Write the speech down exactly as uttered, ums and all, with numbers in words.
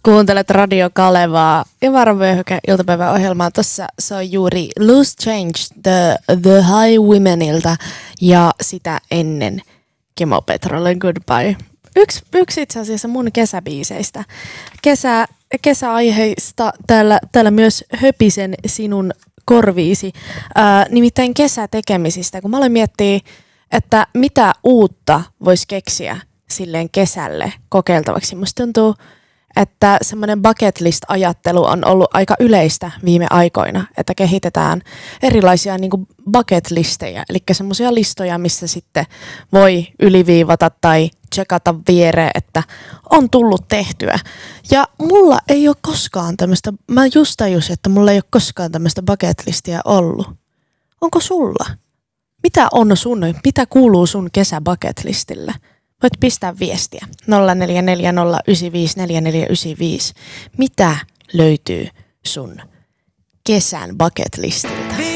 Kuuntelet Radio Kalevaa ja Varovöyhkä iltapäivän ohjelmaa. Tuossa se on juuri Loose Change The, the High Womenilta ja sitä ennen Kemo Petrolin Goodbye. Yksi, yksi itse asiassa mun kesäbiiseistä. Kesä, kesäaiheista täällä, täällä myös höpisen sinun korviisi. Ää, nimittäin kesätekemisistä, kun mä aloin miettiä, että mitä uutta voisi keksiä silleen kesälle kokeiltavaksi. Musta tuntuu, että semmoinen bucket list-ajattelu on ollut aika yleistä viime aikoina, että kehitetään erilaisia niin kuin bucket listejä, eli semmoisia listoja, missä sitten voi yliviivata tai tsekata viereen, että on tullut tehtyä. Ja mulla ei ole koskaan tämmöistä, mä just tajusin, että mulla ei ole koskaan tämmöistä bucket listia ollut. Onko sulla? Mitä on sun, mitä kuuluu sun kesä bucket listille? Voit pistää viestiä nolla neljä neljä nolla yhdeksän viisi neljä neljä yhdeksän viisi. Mitä löytyy sun kesän bucket listiltä?